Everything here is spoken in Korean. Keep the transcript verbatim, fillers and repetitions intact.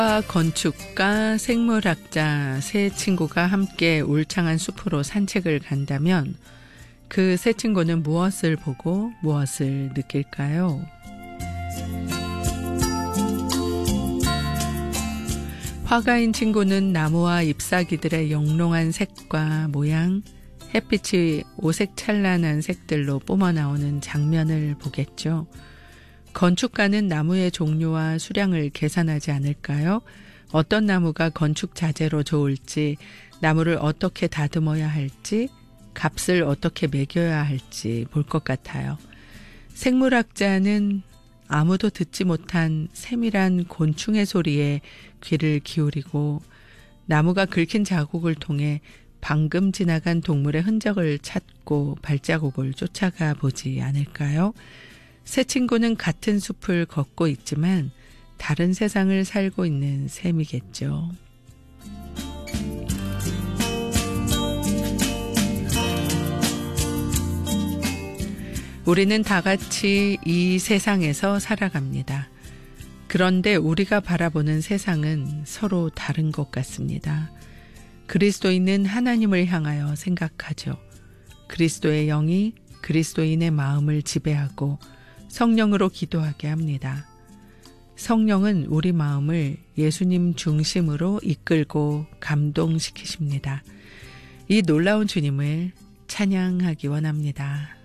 건축가, 생물학자 세 친구가 함께 울창한 숲으로 산책을 간다면 그 세 친구는 무엇을 보고 무엇을 느낄까요? 화가인 친구는 나무와 잎사귀들의 영롱한 색과 모양, 햇빛이 오색찬란한 색들로 뿜어나오는 장면을 보겠죠. 건축가는 나무의 종류와 수량을 계산하지 않을까요? 어떤 나무가 건축 자재로 좋을지, 나무를 어떻게 다듬어야 할지, 값을 어떻게 매겨야 할지 볼 것 같아요. 생물학자는 아무도 듣지 못한 세밀한 곤충의 소리에 귀를 기울이고 나무가 긁힌 자국을 통해 방금 지나간 동물의 흔적을 찾고 발자국을 쫓아가 보지 않을까요? 세 친구는 같은 숲을 걷고 있지만 다른 세상을 살고 있는 셈이겠죠. 우리는 다 같이 이 세상에서 살아갑니다. 그런데 우리가 바라보는 세상은 서로 다른 것 같습니다. 그리스도인은 하나님을 향하여 생각하죠. 그리스도의 영이 그리스도인의 마음을 지배하고 성령으로 기도하게 합니다. 성령은 우리 마음을 예수님 중심으로 이끌고 감동시키십니다. 이 놀라운 주님을 찬양하기 원합니다.